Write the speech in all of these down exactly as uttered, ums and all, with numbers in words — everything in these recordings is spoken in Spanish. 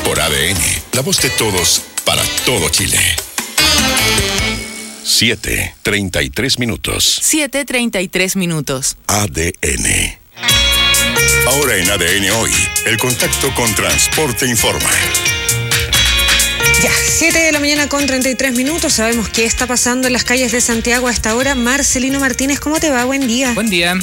Por A D N, la voz de todos, para todo Chile. siete, treinta y tres minutos. siete, treinta y tres minutos. A D N. Ahora en A D N Hoy, el contacto con Transporte Informa. Ya, siete de la mañana con treinta y tres minutos. Sabemos qué está pasando en las calles de Santiago a esta hora. Marcelino Martínez, ¿cómo te va? Buen día. Buen día.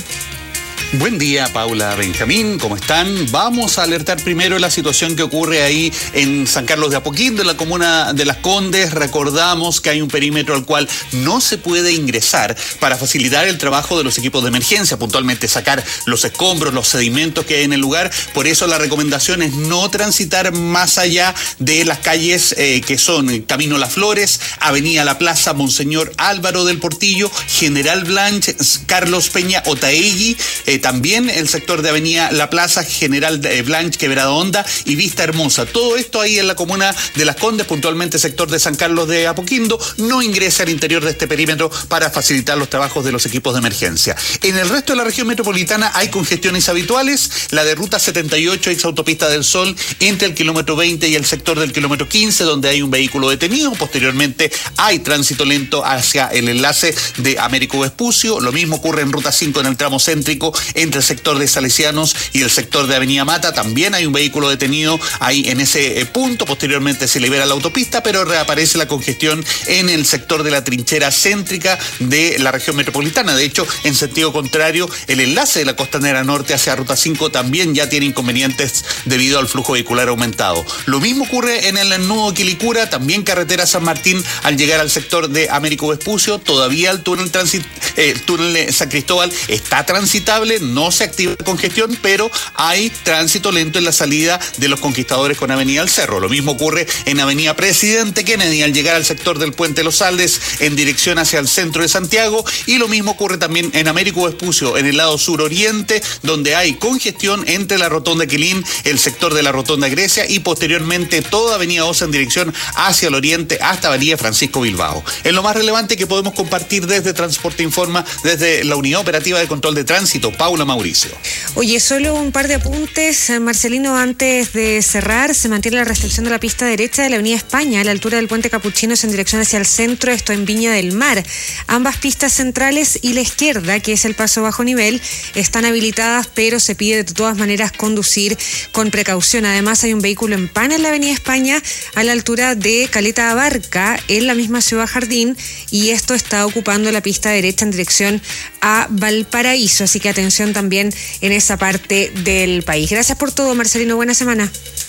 Buen día, Paula, Benjamín, ¿cómo están? Vamos a alertar primero la situación que ocurre ahí en San Carlos de Apoquindo, en la comuna de Las Condes. Recordamos que hay un perímetro al cual no se puede ingresar para facilitar el trabajo de los equipos de emergencia, puntualmente sacar los escombros, los sedimentos que hay en el lugar. Por eso la recomendación es no transitar más allá de las calles eh, que son Camino Las Flores, Avenida La Plaza, Monseñor Álvaro del Portillo, General Blanch, Carlos Peña Otaegui, eh, también el sector de Avenida La Plaza, General Blanch, Quebrada Honda y Vista Hermosa. Todo esto ahí en la comuna de Las Condes, puntualmente sector de San Carlos de Apoquindo, no ingresa al interior de este perímetro para facilitar los trabajos de los equipos de emergencia. En el resto de la región metropolitana hay congestiones habituales, la de Ruta setenta y ocho, ex Autopista del Sol, entre el kilómetro veinte y el sector del kilómetro quince, donde hay un vehículo detenido. Posteriormente hay tránsito lento hacia el enlace de Américo Vespucio. Lo mismo ocurre en Ruta cinco en el tramo céntrico, entre el sector de Salesianos y el sector de Avenida Mata. También hay un vehículo detenido ahí en ese punto. Posteriormente se libera la autopista, pero reaparece la congestión en el sector de la trinchera céntrica de la región metropolitana. De hecho, en sentido contrario, el enlace de la Costanera Norte hacia Ruta cinco también ya tiene inconvenientes debido al flujo vehicular aumentado. Lo mismo ocurre en el nudo Quilicura, también carretera San Martín al llegar al sector de Américo Vespucio. Todavía el túnel, transit, eh, el túnel de San Cristóbal está transitable, no se activa la congestión, pero hay tránsito lento en la salida de los Conquistadores con Avenida El Cerro. Lo mismo ocurre en Avenida Presidente Kennedy al llegar al sector del Puente Los Aldes en dirección hacia el centro de Santiago, y lo mismo ocurre también en Américo Vespucio en el lado suroriente, donde hay congestión entre la Rotonda Quilín, el sector de la Rotonda Grecia y posteriormente toda Avenida Osa en dirección hacia el oriente hasta Avenida Francisco Bilbao. Es lo más relevante que podemos compartir desde Transporte Informa, desde la Unidad Operativa de Control de Tránsito. Paula, Mauricio. Oye, solo un par de apuntes, Marcelino, antes de cerrar. Se mantiene la restricción de la pista derecha de la Avenida España a la altura del Puente Capuchinos en dirección hacia el centro, esto en Viña del Mar. Ambas pistas centrales y la izquierda, que es el paso bajo nivel, están habilitadas, pero se pide de todas maneras conducir con precaución. Además, hay un vehículo en pana en la Avenida España a la altura de Caleta Abarca, en la misma Ciudad Jardín, y esto está ocupando la pista derecha en dirección a Valparaíso, así que atención también en esa parte del país. Gracias por todo, Marcelino, buena semana.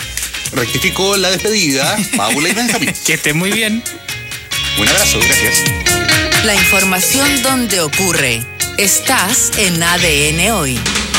Rectificó la despedida, Paula y Benjamín. Que esté muy bien. Un abrazo, gracias. La información donde ocurre. Estás en A D N Hoy.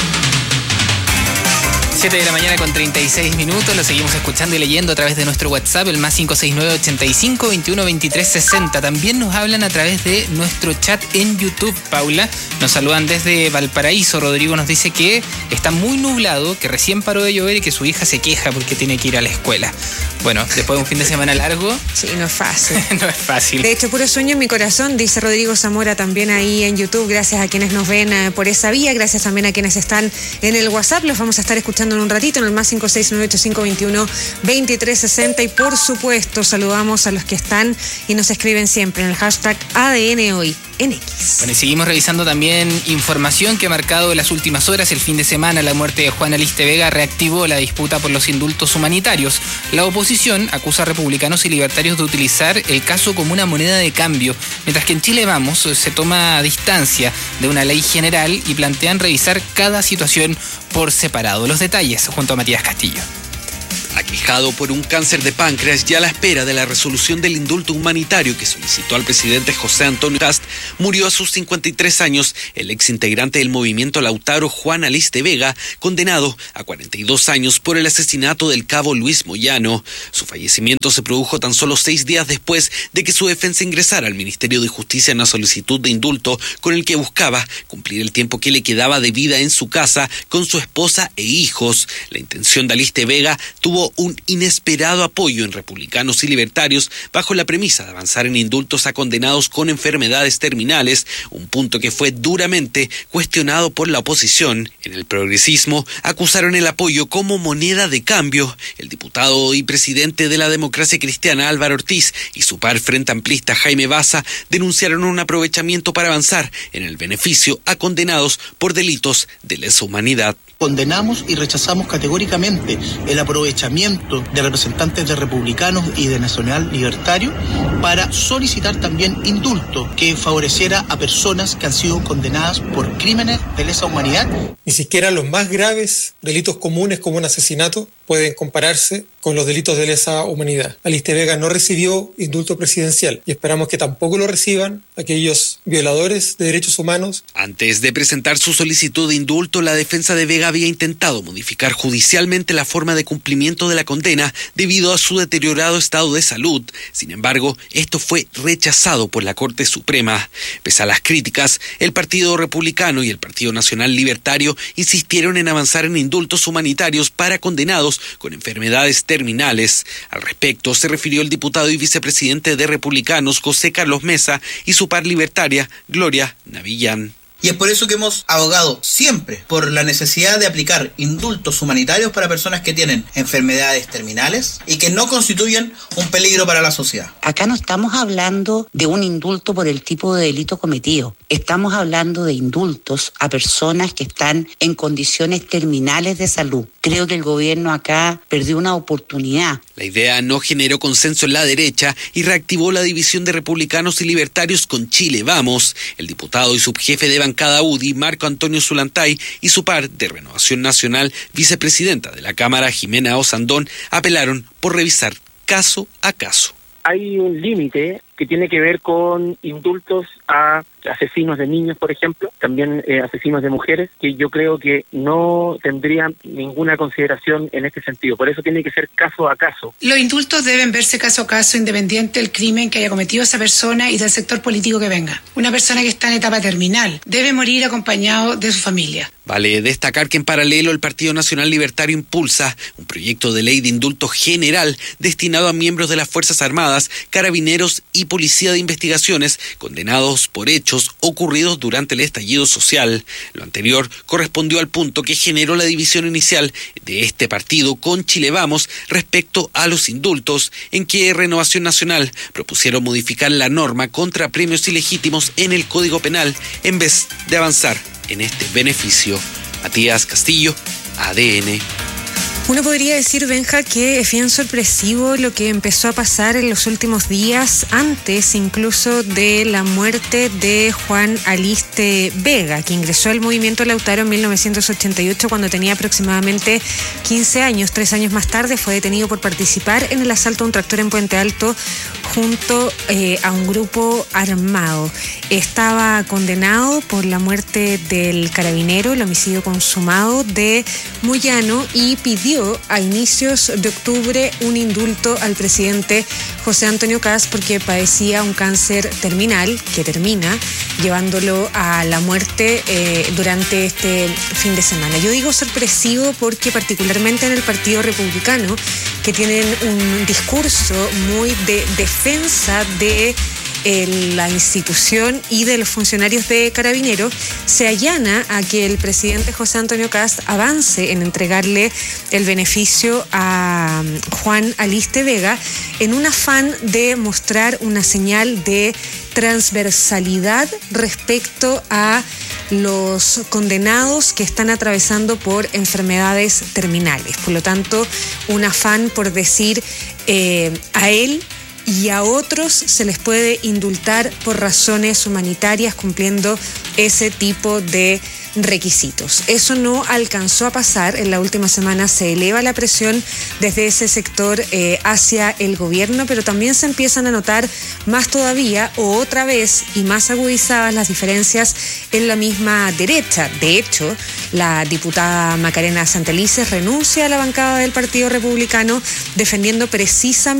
siete de la mañana con treinta y seis minutos, lo seguimos escuchando y leyendo a través de nuestro WhatsApp, el más cinco seis nueve, ochenta y cinco, veintiuno, veintitrés, sesenta. También nos hablan a través de nuestro chat en YouTube, Paula. Nos saludan desde Valparaíso. Rodrigo nos dice que está muy nublado, que recién paró de llover y que su hija se queja porque tiene que ir a la escuela. Bueno, después de un fin de semana largo... Sí, no es fácil. No es fácil. De hecho, puro sueño en mi corazón, dice Rodrigo Zamora también ahí en YouTube. Gracias a quienes nos ven eh, por esa vía, gracias también a quienes están en el WhatsApp. Los vamos a estar escuchando en un ratito en el más cinco seis nueve, ochenta y cinco, veintiuno, veintitrés, sesenta. Y por supuesto, saludamos a los que están y nos escriben siempre en el hashtag A D N Hoy en X. Bueno, y seguimos revisando también información que ha marcado en las últimas horas. El fin de semana, la muerte de Juan Aliste Vega reactivó la disputa por los indultos humanitarios. La oposición acusa a republicanos y libertarios de utilizar el caso como una moneda de cambio, mientras que en Chile Vamos se toma distancia de una ley general y plantean revisar cada situación por separado. Los detalles junto a Matías Castillo. Aquejado por un cáncer de páncreas y a la espera de la resolución del indulto humanitario que solicitó al presidente José Antonio Kast, murió a sus cincuenta y tres años el ex integrante del movimiento Lautaro Juan Aliste Vega, condenado a cuarenta y dos años por el asesinato del cabo Luis Moyano. Su fallecimiento se produjo tan solo seis días después de que su defensa ingresara al Ministerio de Justicia en una solicitud de indulto con el que buscaba cumplir el tiempo que le quedaba de vida en su casa con su esposa e hijos. La intención de Aliste Vega tuvo un un inesperado apoyo en republicanos y libertarios bajo la premisa de avanzar en indultos a condenados con enfermedades terminales, un punto que fue duramente cuestionado por la oposición. En el progresismo acusaron el apoyo como moneda de cambio. El diputado y presidente de la Democracia Cristiana Álvaro Ortiz y su par frente amplista Jaime Baza denunciaron un aprovechamiento para avanzar en el beneficio a condenados por delitos de lesa humanidad. Condenamos y rechazamos categóricamente el aprovechamiento de representantes de republicanos y de Nacional Libertario para solicitar también indulto que favoreciera a personas que han sido condenadas por crímenes de lesa humanidad. Ni siquiera los más graves delitos comunes como un asesinato pueden compararse con los delitos de lesa humanidad. Aliste Vega no recibió indulto presidencial y esperamos que tampoco lo reciban aquellos violadores de derechos humanos. Antes de presentar su solicitud de indulto, la defensa de Vega había intentado modificar judicialmente la forma de cumplimiento de la condena debido a su deteriorado estado de salud. Sin embargo, esto fue rechazado por la Corte Suprema. Pese a las críticas, el Partido Republicano y el Partido Nacional Libertario insistieron en avanzar en indultos humanitarios para condenados con enfermedades terminales. Al respecto, se refirió el diputado y vicepresidente de Republicanos, José Carlos Mesa, y su par libertaria, Gloria Navillán. Y es por eso que hemos abogado siempre por la necesidad de aplicar indultos humanitarios para personas que tienen enfermedades terminales y que no constituyen un peligro para la sociedad. Acá no estamos hablando de un indulto por el tipo de delito cometido. Estamos hablando de indultos a personas que están en condiciones terminales de salud. Creo que el gobierno acá perdió una oportunidad. La idea no generó consenso en la derecha y reactivó la división de republicanos y libertarios con Chile Vamos. El diputado y subjefe de bancada U D I, Marco Antonio Zulantay, y su par de Renovación Nacional, vicepresidenta de la Cámara, Jimena Osandón, apelaron por revisar caso a caso. Hay un límite que tiene que ver con indultos a asesinos de niños, por ejemplo, también eh, asesinos de mujeres, que yo creo que no tendrían ninguna consideración en este sentido. Por eso tiene que ser caso a caso. Los indultos deben verse caso a caso, independiente del crimen que haya cometido esa persona y del sector político que venga. Una persona que está en etapa terminal debe morir acompañado de su familia. Vale destacar que en paralelo el Partido Nacional Libertario impulsa un proyecto de ley de indulto general destinado a miembros de las Fuerzas Armadas, carabineros y Policía de Investigaciones condenados por hechos ocurridos durante el estallido social. Lo anterior correspondió al punto que generó la división inicial de este partido con Chile Vamos respecto a los indultos, en que Renovación Nacional propusieron modificar la norma contra premios ilegítimos en el Código Penal en vez de avanzar en este beneficio. Matías Castillo, A D N. Uno podría decir, Benja, que es bien sorpresivo lo que empezó a pasar en los últimos días, antes incluso de la muerte de Juan Aliste Vega, que ingresó al movimiento Lautaro en mil novecientos ochenta y ocho cuando tenía aproximadamente quince años. Tres años más tarde fue detenido por participar en el asalto a un tractor en Puente Alto junto eh, a un grupo armado. Estaba condenado por la muerte del carabinero, el homicidio consumado de Moyano, y pidió a inicios de octubre un indulto al presidente José Antonio Kast porque padecía un cáncer terminal que termina llevándolo a la muerte eh, durante este fin de semana. Yo digo sorpresivo porque particularmente en el Partido Republicano, que tienen un discurso muy de defensa de la institución y de los funcionarios de Carabineros, se allana a que el presidente José Antonio Kast avance en entregarle el beneficio a Juan Aliste Vega en un afán de mostrar una señal de transversalidad respecto a los condenados que están atravesando por enfermedades terminales. Por lo tanto, un afán por decir eh, a él y a otros se les puede indultar por razones humanitarias cumpliendo ese tipo de requisitos. Eso no alcanzó a pasar. En la última semana se eleva la presión desde ese sector eh, hacia el gobierno, pero también se empiezan a notar más todavía o otra vez y más agudizadas las diferencias en la misma derecha. De hecho, la diputada Macarena Santelices renuncia a la bancada del Partido Republicano defendiendo precisamente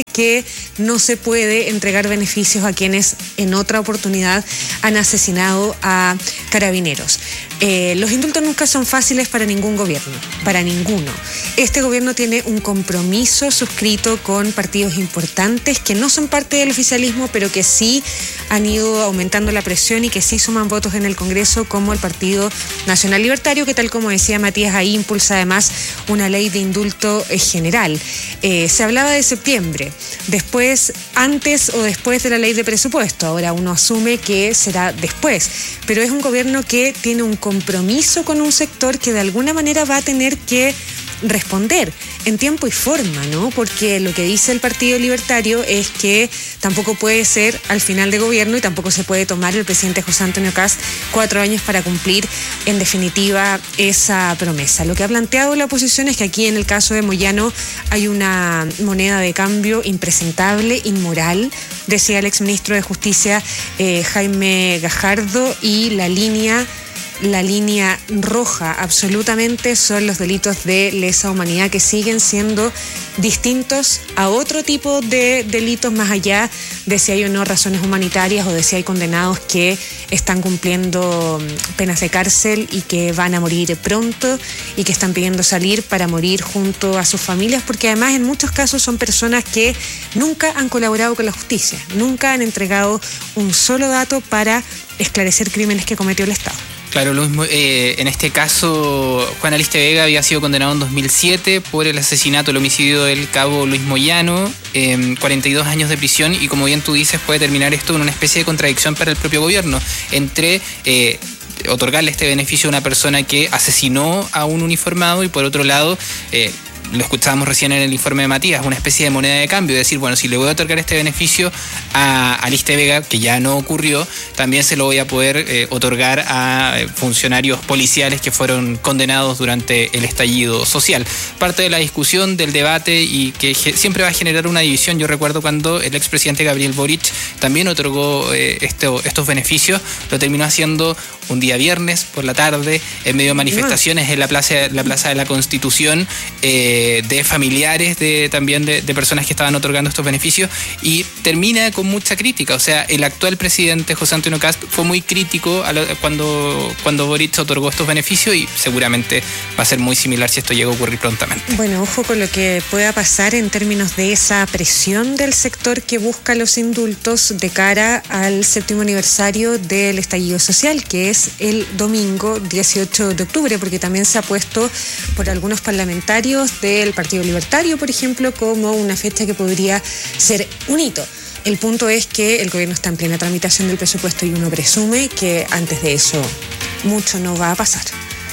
que no se puede entregar beneficios a quienes en otra oportunidad han asesinado a carabineros. Eh, los indultos nunca son fáciles para ningún gobierno, para ninguno. Este gobierno tiene un compromiso suscrito con partidos importantes que no son parte del oficialismo, pero que sí han ido aumentando la presión y que sí suman votos en el Congreso, como el Partido Nacional Libertario, que tal como decía Matías, ahí impulsa además una ley de indulto general. Eh, se hablaba de septiembre, después, antes o después de la ley de presupuesto. Ahora uno asume que será después, pero es un gobierno que tiene un compromiso con un sector que de alguna manera va a tener que responder en tiempo y forma, ¿no? Porque lo que dice el Partido Libertario es que tampoco puede ser al final de gobierno y tampoco se puede tomar el presidente José Antonio Kast cuatro años para cumplir en definitiva esa promesa. Lo que ha planteado la oposición es que aquí en el caso de Moyano hay una moneda de cambio impresentable, inmoral, decía el exministro de Justicia eh, Jaime Gajardo, y la línea La línea roja absolutamente son los delitos de lesa humanidad, que siguen siendo distintos a otro tipo de delitos, más allá de si hay o no razones humanitarias o de si hay condenados que están cumpliendo penas de cárcel y que van a morir pronto y que están pidiendo salir para morir junto a sus familias, porque además en muchos casos son personas que nunca han colaborado con la justicia, nunca han entregado un solo dato para esclarecer crímenes que cometió el Estado. Claro, lo mismo, eh, en este caso, Juan Aliste Vega había sido condenado en dos mil siete por el asesinato, el homicidio del cabo Luis Moyano, eh, cuarenta y dos años de prisión, y como bien tú dices, puede terminar esto en una especie de contradicción para el propio gobierno, entre eh, otorgarle este beneficio a una persona que asesinó a un uniformado y por otro lado... Eh, lo escuchábamos recién en el informe de Matías, una especie de moneda de cambio, es decir, bueno, si le voy a otorgar este beneficio a Aliste Vega, que ya no ocurrió, también se lo voy a poder eh, otorgar a eh, funcionarios policiales que fueron condenados durante el estallido social. Parte de la discusión, del debate, y que ge- siempre va a generar una división. Yo recuerdo cuando el expresidente Gabriel Boric también otorgó eh, este, estos beneficios, lo terminó haciendo un día viernes por la tarde, en medio de manifestaciones en la plaza, la plaza de la Constitución, eh, de familiares de también de, de personas que estaban otorgando estos beneficios, y termina con mucha crítica. O sea, el actual presidente José Antonio Kast fue muy crítico a lo, cuando, cuando Boric otorgó estos beneficios, y seguramente va a ser muy similar si esto llega a ocurrir prontamente. Bueno, ojo con lo que pueda pasar en términos de esa presión del sector que busca los indultos de cara al séptimo aniversario del estallido social, que es el domingo dieciocho de octubre, porque también se ha puesto por algunos parlamentarios del Partido Libertario, por ejemplo, como una fecha que podría ser un hito. El punto es que el gobierno está en plena tramitación del presupuesto y uno presume que antes de eso mucho no va a pasar.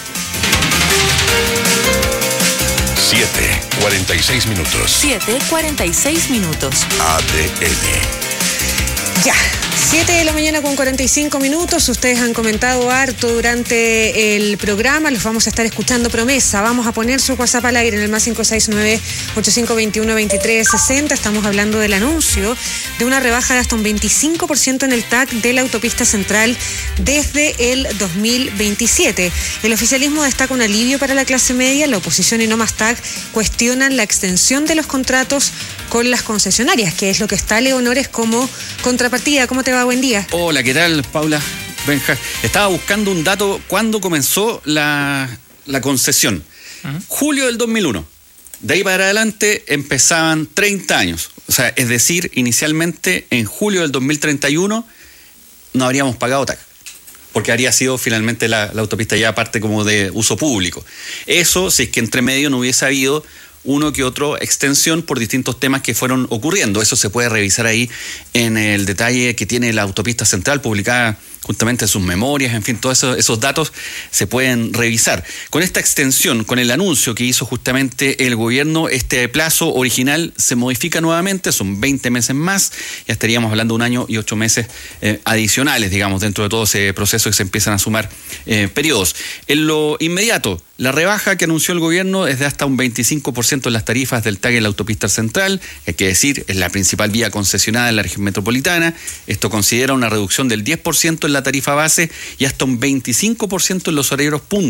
siete, cuarenta y seis minutos. siete, cuarenta y seis minutos. A D N. Ya, siete de la mañana con cuarenta y cinco minutos. Ustedes han comentado harto durante el programa, los vamos a estar escuchando. Promesa, vamos a poner su WhatsApp al aire en el más cinco seis nueve, ocho cinco dos uno, dos tres seis cero. Estamos hablando del anuncio de una rebaja de hasta un veinticinco por ciento en el T A C de la autopista central desde el dos mil veintisiete. El oficialismo destaca un alivio para la clase media. La oposición y No Más T A C cuestionan la extensión de los contratos con las concesionarias, que es lo que está Leonores como contrapartida. ¿Cómo te va? Buen día. Hola, ¿qué tal, Paula? Benja, estaba buscando un dato. ¿Cuándo comenzó la, la concesión? Uh-huh. Julio del dos mil uno. De ahí para adelante empezaban treinta años. O sea, es decir, inicialmente en julio del dos mil treinta y uno no habríamos pagado T A C, porque habría sido finalmente la, la autopista ya parte como de uso público. Eso, si es que entre medio no hubiese habido uno que otro extensión por distintos temas que fueron ocurriendo. Eso se puede revisar ahí en el detalle que tiene la autopista central, publicada justamente en sus memorias, en fin, todos esos, esos datos se pueden revisar. Con esta extensión, con el anuncio que hizo justamente el gobierno, este plazo original se modifica nuevamente, son veinte meses más, ya estaríamos hablando de un año y ocho meses eh, adicionales, digamos, dentro de todo ese proceso que se empiezan a sumar eh, periodos. En lo inmediato, la rebaja que anunció el gobierno es de hasta un veinticinco por ciento en las tarifas del T A C en la autopista central, hay que decir, es la principal vía concesionada en la región metropolitana. Esto considera una reducción del diez por ciento en la tarifa base y hasta un veinticinco por ciento en los horarios punta.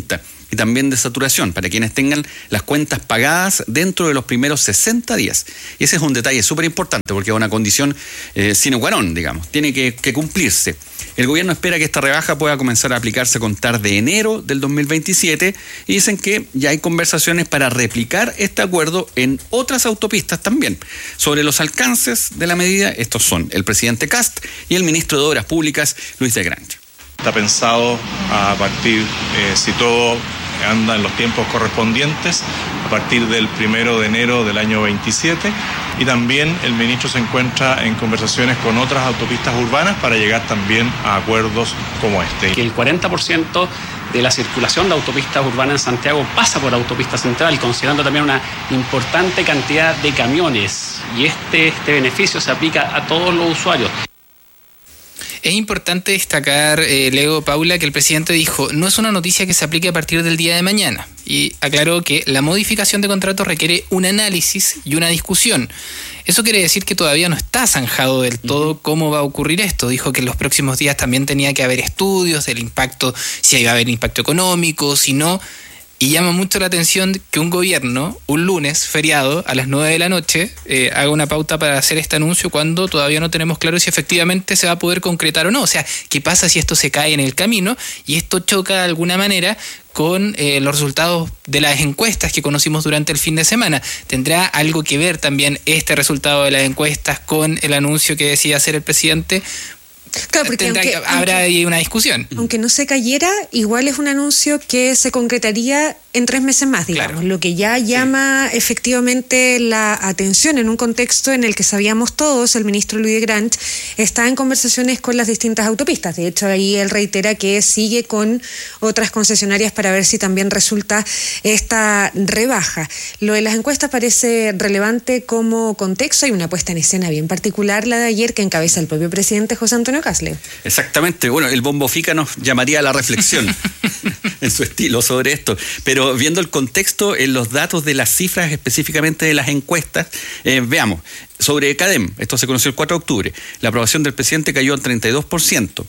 y también de saturación, para quienes tengan las cuentas pagadas dentro de los primeros sesenta días. Y ese es un detalle súper importante, porque es una condición eh, sine qua non, digamos, tiene que, que cumplirse. El gobierno espera que esta rebaja pueda comenzar a aplicarse a contar de enero del dos mil veintisiete y dicen que ya hay conversaciones para replicar este acuerdo en otras autopistas también. Sobre los alcances de la medida, estos son el presidente Kast y el ministro de Obras Públicas, Luis de Grange. Está pensado a partir, eh, si todo anda en los tiempos correspondientes, a partir del primero de enero del año veintisiete, y también el ministro se encuentra en conversaciones con otras autopistas urbanas para llegar también a acuerdos como este. Que el cuarenta por ciento de la circulación de autopistas urbanas en Santiago pasa por Autopista Central, considerando también una importante cantidad de camiones, y este, este beneficio se aplica a todos los usuarios. Es importante destacar, eh, Leo, Paula, que el presidente dijo, no es una noticia que se aplique a partir del día de mañana. Y aclaró que la modificación de contrato requiere un análisis y una discusión. Eso quiere decir que todavía no está zanjado del todo cómo va a ocurrir esto. Dijo que en los próximos días también tenía que haber estudios del impacto, si iba a haber impacto económico, si no. Y llama mucho la atención que un gobierno, un lunes, feriado, a las nueve de la noche, eh, haga una pauta para hacer este anuncio cuando todavía no tenemos claro si efectivamente se va a poder concretar o no. O sea, ¿qué pasa si esto se cae en el camino? Y esto choca de alguna manera con eh, los resultados de las encuestas que conocimos durante el fin de semana. ¿Tendrá algo que ver también este resultado de las encuestas con el anuncio que decía hacer el presidente? Claro, porque Tendrá, aunque, habrá ahí una discusión. Aunque no se cayera, igual es un anuncio que se concretaría en tres meses más, digamos, claro. Lo que ya llama sí. efectivamente la atención en un contexto en el que sabíamos todos, el ministro Luis de Grange está en conversaciones con las distintas autopistas. De hecho, ahí él reitera que sigue con otras concesionarias para ver si también resulta esta rebaja. Lo de las encuestas parece relevante como contexto. Hay una puesta en escena bien particular, la de ayer, que encabeza el propio presidente José Antonio Kast. Exactamente, bueno, el Bombo Fica nos llamaría a la reflexión en su estilo sobre esto, pero viendo el contexto en los datos de las cifras específicamente de las encuestas, eh, veamos, sobre CADEM, esto se conoció el cuatro de octubre, la aprobación del presidente cayó en treinta y dos por ciento,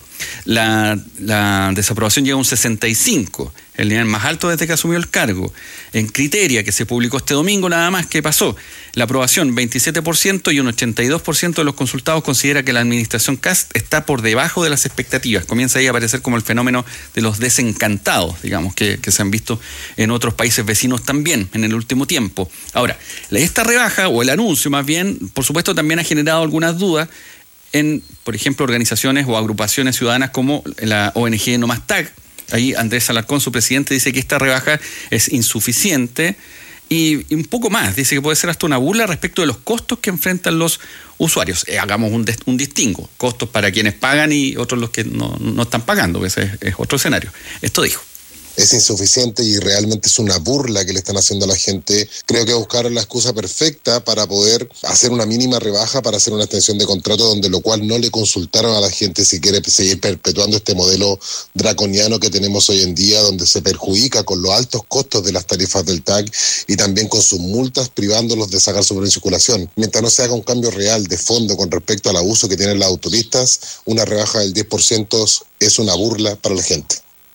la, la desaprobación llegó a un sesenta y cinco por ciento, el nivel más alto desde que asumió el cargo. En Criteria, que se publicó este domingo nada más, ¿qué pasó? La aprobación veintisiete por ciento y un ochenta y dos por ciento de los consultados considera que la administración Kast está por debajo de las expectativas. Comienza ahí a aparecer como el fenómeno de los desencantados, digamos, que, que se han visto en otros países vecinos también en el último tiempo. Ahora, esta rebaja, o el anuncio más bien, por supuesto también ha generado algunas dudas en, por ejemplo, organizaciones o agrupaciones ciudadanas como la O N G No Más Tag. Ahí Andrés Alarcón, su presidente, dice que esta rebaja es insuficiente y, y un poco más. Dice que puede ser hasta una burla respecto de los costos que enfrentan los usuarios. Eh, hagamos un, un distingo. Costos para quienes pagan y otros los que no, no están pagando. Ese es, es otro escenario. Esto dijo. Es insuficiente y realmente es una burla que le están haciendo a la gente. Creo que buscaron la excusa perfecta para poder hacer una mínima rebaja, para hacer una extensión de contrato, donde lo cual no le consultaron a la gente si quiere seguir perpetuando este modelo draconiano que tenemos hoy en día, donde se perjudica con los altos costos de las tarifas del T A C y también con sus multas privándolos de sacar su propia circulación. Mientras no se haga un cambio real de fondo con respecto al abuso que tienen las autopistas, una rebaja del diez por ciento es una burla para la gente.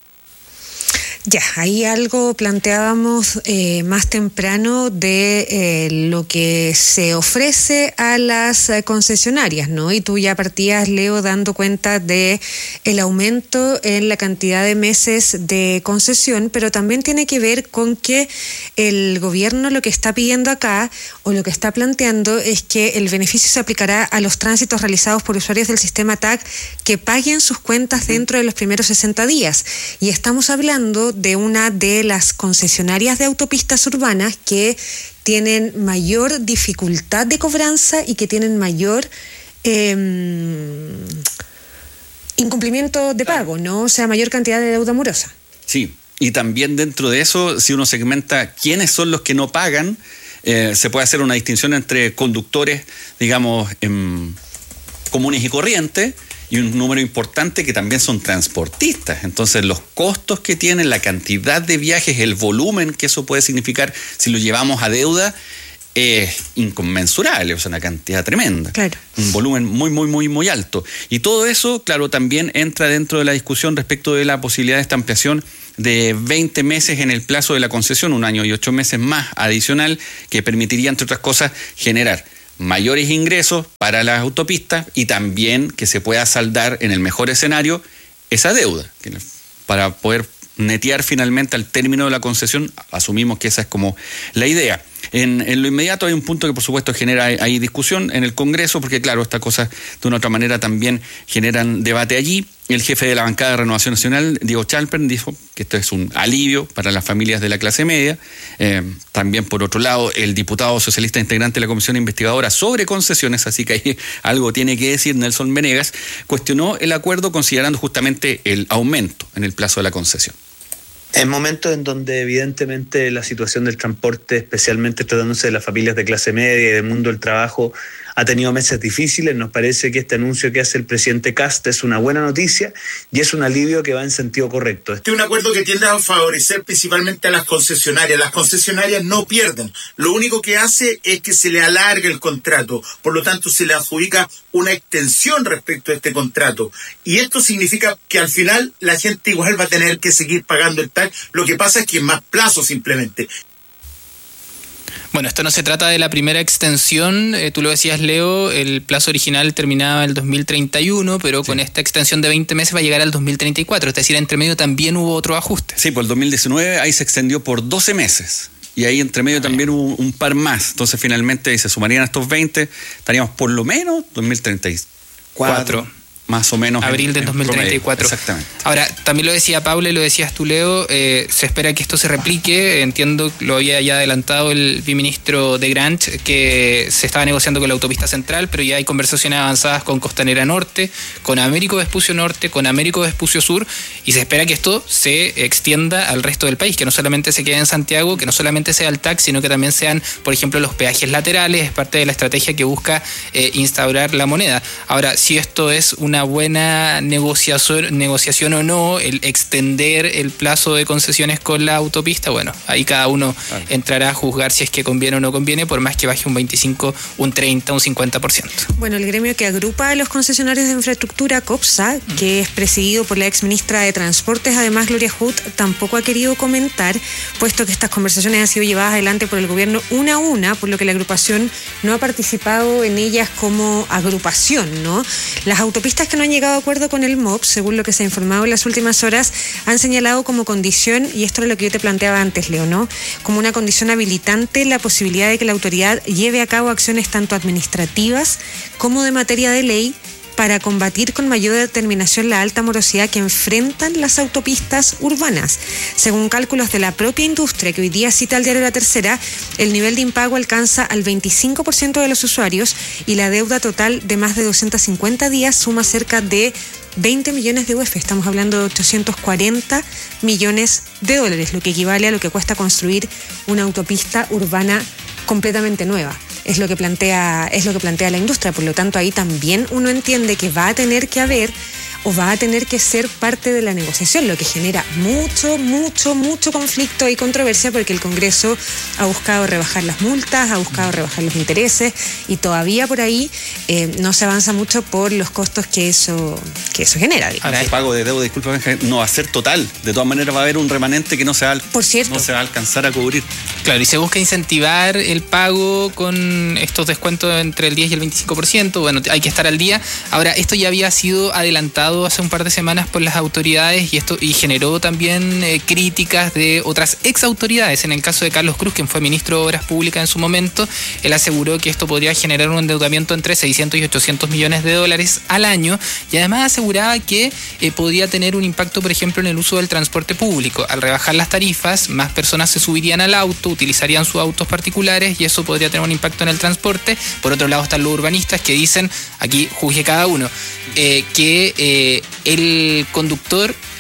Ya, ahí algo planteábamos eh, más temprano de eh, lo que se ofrece a las eh, concesionarias, ¿no? Y tú ya partías, Leo, dando cuenta de el aumento en la cantidad de meses de concesión, pero también tiene que ver con que el gobierno lo que está pidiendo acá, o lo que está planteando, es que el beneficio se aplicará a los tránsitos realizados por usuarios del sistema T A C que paguen sus cuentas dentro de los primeros sesenta días. Y estamos hablando de una de las concesionarias de autopistas urbanas que tienen mayor dificultad de cobranza y que tienen mayor eh, incumplimiento de pago, ¿no? O sea, mayor cantidad de deuda morosa. Sí, y también dentro de eso, si uno segmenta quiénes son los que no pagan, eh, se puede hacer una distinción entre conductores, digamos, eh, comunes y corrientes, y un número importante que también son transportistas. Entonces, los costos que tienen, la cantidad de viajes, el volumen que eso puede significar si lo llevamos a deuda, es inconmensurable, o sea, una cantidad tremenda. Claro. Un volumen muy, muy, muy, muy alto. Y todo eso, claro, también entra dentro de la discusión respecto de la posibilidad de esta ampliación de veinte meses en el plazo de la concesión, un año y ocho meses más adicional, que permitiría, entre otras cosas, generar mayores ingresos para las autopistas y también que se pueda saldar en el mejor escenario esa deuda, para poder netear finalmente al término de la concesión. Asumimos que esa es como la idea. En, en lo inmediato hay un punto que por supuesto genera ahí discusión en el Congreso, porque claro, estas cosas de una u otra manera también generan debate allí. El jefe de la bancada de Renovación Nacional, Diego Chalpern, dijo que esto es un alivio para las familias de la clase media. Eh, también, por otro lado, el diputado socialista integrante de la Comisión Investigadora sobre Concesiones, así que ahí algo tiene que decir, Nelson Venegas, cuestionó el acuerdo considerando justamente el aumento en el plazo de la concesión. En momentos en donde evidentemente la situación del transporte, especialmente tratándose de las familias de clase media y del mundo del trabajo, ha tenido meses difíciles, nos parece que este anuncio que hace el presidente Kast es una buena noticia y es un alivio que va en sentido correcto. Este es un acuerdo que tiende a favorecer principalmente a las concesionarias. Las concesionarias no pierden. Lo único que hace es que se le alarga el contrato. Por lo tanto, se le adjudica una extensión respecto a este contrato. Y esto significa que al final la gente igual va a tener que seguir pagando el T A C. Lo que pasa es que en más plazo simplemente. Bueno, esto no se trata de la primera extensión, eh, tú lo decías, Leo, el plazo original terminaba el dos mil treinta y uno, pero sí, con esta extensión de veinte meses va a llegar al dos mil treinta y cuatro, es decir, entre medio también hubo otro ajuste. Sí, por el dos mil diecinueve ahí se extendió por doce meses. Y ahí entre medio también hubo un par más. Entonces finalmente se sumarían estos veinte, estaríamos por lo menos dos mil treinta y cuatro. Cuatro. Más o menos. Abril en, del dos mil treinta y cuatro. Exactamente. Ahora, también lo decía Paula y lo decías tú, Leo, eh, se espera que esto se replique. Entiendo, lo había ya adelantado el viceministro de Grant, que se estaba negociando con la autopista central, pero ya hay conversaciones avanzadas con Costanera Norte, con Américo Vespucio Norte, con Américo Vespucio Sur, y se espera que esto se extienda al resto del país, que no solamente se quede en Santiago, que no solamente sea el T A C, sino que también sean, por ejemplo, los peajes laterales. Es parte de la estrategia que busca eh, instaurar la moneda. Ahora, si esto es una una buena negociación, negociación o no, el extender el plazo de concesiones con la autopista, bueno, ahí cada uno claro. entrará a juzgar si es que conviene o no conviene, por más que baje un veinticinco, un treinta, un cincuenta por ciento. Bueno, el gremio que agrupa a los concesionarios de infraestructura, COPSA, mm. que es presidido por la exministra de Transportes, además Gloria Hood, tampoco ha querido comentar, puesto que estas conversaciones han sido llevadas adelante por el gobierno una a una, por lo que la agrupación no ha participado en ellas como agrupación, ¿no? Las autopistas que no han llegado a acuerdo con el M O P, según lo que se ha informado en las últimas horas, han señalado como condición, y esto es lo que yo te planteaba antes, Leo, ¿no? Como una condición habilitante la posibilidad de que la autoridad lleve a cabo acciones tanto administrativas como de materia de ley para combatir con mayor determinación la alta morosidad que enfrentan las autopistas urbanas. Según cálculos de la propia industria, que hoy día cita el diario La Tercera, el nivel de impago alcanza al veinticinco por ciento de los usuarios y la deuda total de más de doscientos cincuenta días suma cerca de veinte millones de U F. Estamos hablando de ochocientos cuarenta millones de dólares, lo que equivale a lo que cuesta construir una autopista urbana completamente nueva. Es lo que plantea, es lo que plantea la industria. Por lo tanto, ahí también uno entiende que va a tener que haber o va a tener que ser parte de la negociación, lo que genera mucho, mucho, mucho conflicto y controversia, porque el Congreso ha buscado rebajar las multas, ha buscado rebajar los intereses y todavía por ahí eh, no se avanza mucho por los costos que eso, que eso genera. Ahora, el pago de deuda, disculpa, no va a ser total. De todas maneras va a haber un remanente que no se va, por cierto. no se va a alcanzar a cubrir. Claro, y se busca incentivar el pago con estos descuentos entre el diez y el veinticinco por ciento. Bueno, hay que estar al día. Ahora, esto ya había sido adelantado hace un par de semanas por las autoridades y esto y generó también eh, críticas de otras ex autoridades. En el caso de Carlos Cruz, quien fue ministro de Obras Públicas en su momento, él aseguró que esto podría generar un endeudamiento entre seiscientos y ochocientos millones de dólares al año, y además aseguraba que eh, podía tener un impacto, por ejemplo, en el uso del transporte público. Al rebajar las tarifas, más personas se subirían al auto, utilizarían sus autos particulares y eso podría tener un impacto en el transporte. Por otro lado están los urbanistas que dicen, aquí juzgue cada uno, eh, que eh, el conductor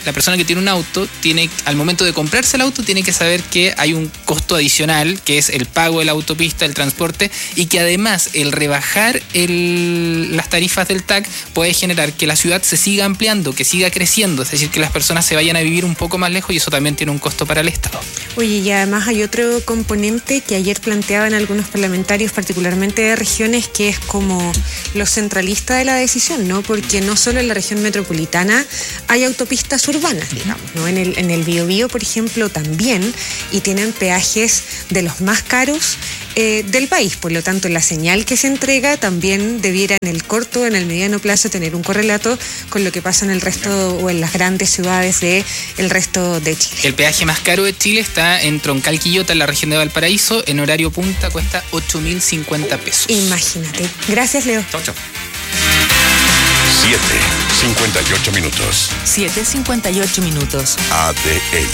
la persona que tiene un auto, tiene, al momento de comprarse el auto, tiene que saber que hay un costo adicional, que es el pago de la autopista, el transporte, y que además el rebajar el, las tarifas del T A C puede generar que la ciudad se siga ampliando, que siga creciendo, es decir, que las personas se vayan a vivir un poco más lejos, y eso también tiene un costo para el Estado. Oye, y además hay otro componente que ayer planteaban algunos parlamentarios, particularmente de regiones, que es como lo centralista de la decisión, ¿no? Porque no solo en la región metropolitana hay autopistas urbanas, digamos, ¿no? En el, en el Biobío, por ejemplo, también, y tienen peajes de los más caros eh, del país. Por lo tanto, la señal que se entrega también debiera en el corto, en el mediano plazo, tener un correlato con lo que pasa en el resto o en las grandes ciudades del resto de Chile. El peaje más caro de Chile está en Troncal Quillota, en la región de Valparaíso. En horario punta cuesta ocho mil cincuenta pesos. Imagínate. Gracias, Leo. Chau, chau. siete cincuenta y ocho minutos. siete cincuenta y ocho minutos. A D N.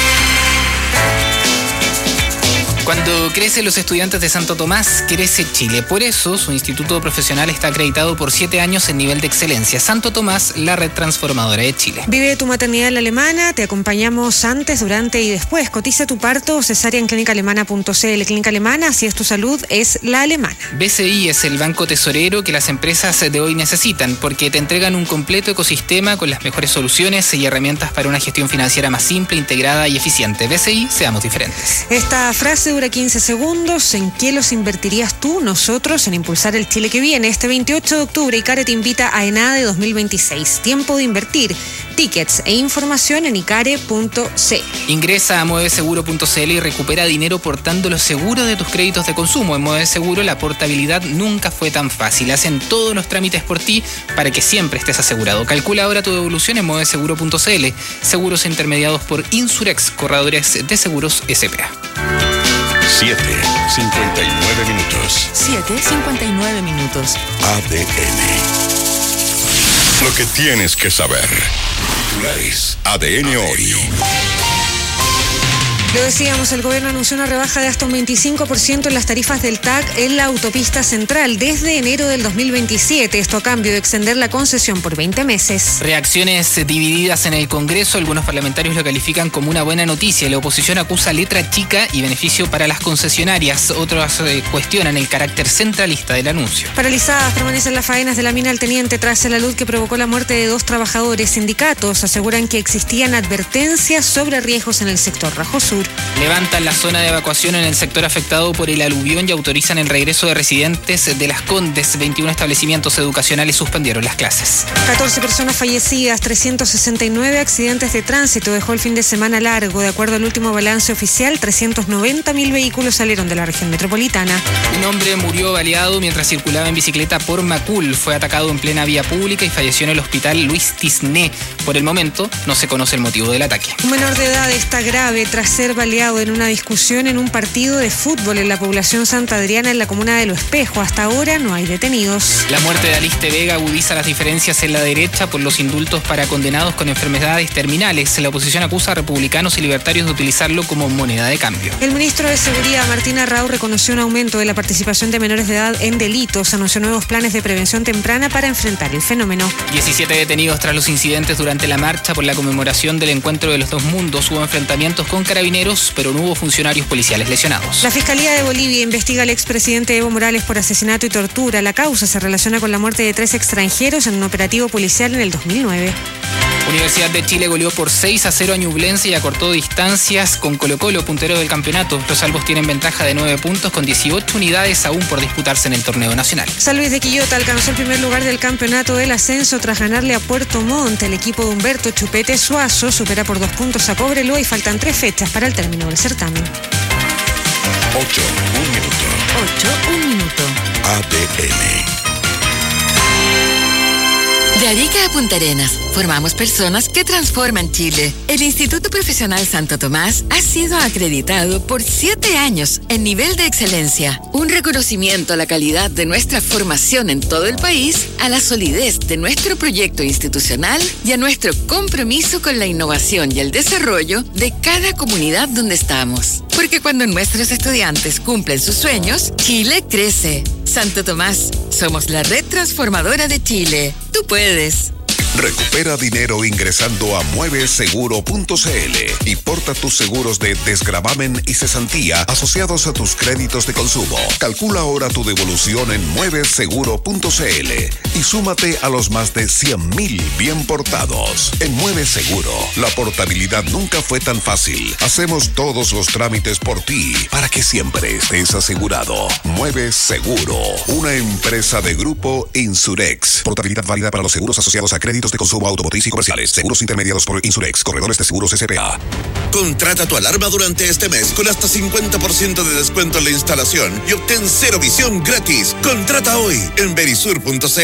Cuando crecen los estudiantes de Santo Tomás, crece Chile. Por eso, su instituto profesional está acreditado por siete años en nivel de excelencia. Santo Tomás, la red transformadora de Chile. Vive tu maternidad en la alemana, te acompañamos antes, durante y después. Cotiza tu parto o cesárea en clínica alemana punto c l. Clínica Alemana, si es tu salud, es la alemana. B C I es el banco tesorero que las empresas de hoy necesitan, porque te entregan un completo ecosistema con las mejores soluciones y herramientas para una gestión financiera más simple, integrada y eficiente. B C I, seamos diferentes. Esta frase dura quince segundos. ¿En qué los invertirías tú? Nosotros en impulsar el Chile que viene. Este veintiocho de octubre, Icare te invita a ENADE dos mil veintiséis. Tiempo de invertir. Tickets e información en icare punto c. Ingresa a mueve seguro punto c l y recupera dinero portando los seguros de tus créditos de consumo. En Mueve Seguro la portabilidad nunca fue tan fácil. Hacen todos los trámites por ti para que siempre estés asegurado. Calcula ahora tu devolución en mueve seguro punto c l. Seguros intermediados por Insurex, corredores de seguros S P A. siete cincuenta y nueve minutos. siete cincuenta y nueve minutos. A D N. Lo que tienes que saber. Titulares. A D N hoy. Lo decíamos, el gobierno anunció una rebaja de hasta un veinticinco por ciento en las tarifas del T A C en la autopista central desde enero del dos mil veintisiete. Esto a cambio de extender la concesión por veinte meses. Reacciones divididas en el Congreso. Algunos parlamentarios lo califican como una buena noticia. La oposición acusa letra chica y beneficio para las concesionarias. Otros eh, cuestionan el carácter centralista del anuncio. Paralizadas permanecen las faenas de la mina El Teniente tras el alud que provocó la muerte de dos trabajadores. Sindicatos aseguran que existían advertencias sobre riesgos en el sector Rajo Sur. Levantan la zona de evacuación en el sector afectado por el aluvión y autorizan el regreso de residentes de Las Condes. veintiún establecimientos educacionales suspendieron las clases. catorce personas fallecidas, trescientos sesenta y nueve accidentes de tránsito dejó el fin de semana largo. De acuerdo al último balance oficial, trescientos noventa mil vehículos salieron de la región metropolitana. Un hombre murió baleado mientras circulaba en bicicleta por Macul. Fue atacado en plena vía pública y falleció en el hospital Luis Tisné. Por el momento, no se conoce el motivo del ataque. Un menor de edad está grave tras ser baleado en una discusión en un partido de fútbol en la población Santa Adriana, en la comuna de Lo Espejo. Hasta ahora no hay detenidos. La muerte de Aliste Vega agudiza las diferencias en la derecha por los indultos para condenados con enfermedades terminales. La oposición acusa a republicanos y libertarios de utilizarlo como moneda de cambio. El ministro de Seguridad, Martín Arrau, reconoció un aumento de la participación de menores de edad en delitos. Anunció nuevos planes de prevención temprana para enfrentar el fenómeno. diecisiete detenidos tras los incidentes durante la marcha por la conmemoración del encuentro de los dos mundos. Hubo enfrentamientos con carabineros, pero no hubo funcionarios policiales lesionados. La Fiscalía de Bolivia investiga al expresidente Evo Morales por asesinato y tortura. La causa se relaciona con la muerte de tres extranjeros en un operativo policial en el dos mil nueve. Universidad de Chile goleó por seis a cero a Ñublense y acortó distancias con Colo-Colo, puntero del campeonato. Los albos tienen ventaja de nueve puntos con dieciocho unidades aún por disputarse en el torneo nacional. San Luis de Quillota alcanzó el primer lugar del campeonato del ascenso tras ganarle a Puerto Montt. El equipo de Humberto Chupete Suazo supera por dos puntos a Cobreloa y faltan tres fechas para el término del certamen. Ocho, un minuto. Ocho, un minuto. A D N. De Arica a Punta Arenas, formamos personas que transforman Chile. El Instituto Profesional Santo Tomás ha sido acreditado por siete años en nivel de excelencia. Un reconocimiento a la calidad de nuestra formación en todo el país, a la solidez de nuestro proyecto institucional y a nuestro compromiso con la innovación y el desarrollo de cada comunidad donde estamos. Porque cuando nuestros estudiantes cumplen sus sueños, Chile crece. Santo Tomás, somos la red transformadora de Chile. Tú puedes. Recupera dinero ingresando a mueve seguro punto c l y porta tus seguros de desgravamen y cesantía asociados a tus créditos de consumo. Calcula ahora tu devolución en mueve seguro punto c l y súmate a los más de cien mil bien portados. En Mueve Seguro, la portabilidad nunca fue tan fácil. Hacemos todos los trámites por ti para que siempre estés asegurado. Mueve Seguro, una empresa de Grupo Insurex. Portabilidad válida para los seguros asociados a créditos de consumo automotriz y comerciales. Seguros intermediados por Insurex, corredores de seguros S P A. Contrata tu alarma durante este mes con hasta cincuenta por ciento de descuento en la instalación y obtén cero visión gratis. Contrata hoy en verisur punto c l.